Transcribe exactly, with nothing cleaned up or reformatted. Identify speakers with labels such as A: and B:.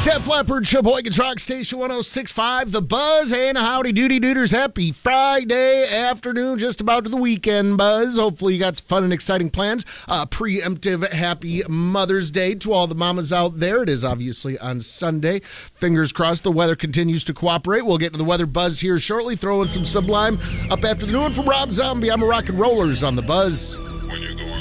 A: Def Leppard, Sheboygan's Rock Station one oh six point five, The Buzz, and howdy doody dooders. Happy Friday afternoon, just about to the weekend, Buzz. Hopefully you got some fun and exciting plans. Uh, preemptive happy Mother's Day to all the mamas out there. It is obviously on Sunday. Fingers crossed the weather continues to cooperate. We'll get to the weather Buzz here shortly. Throw in some Sublime up after the new one from Rob Zombie. I'm a Rock and Rollers on The Buzz.
B: When you're going